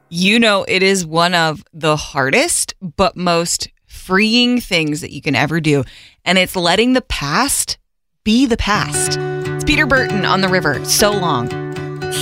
You know, it is one of the hardest but most freeing things that you can ever do. And it's letting the past be the past. It's Peter Burton on the river. So long.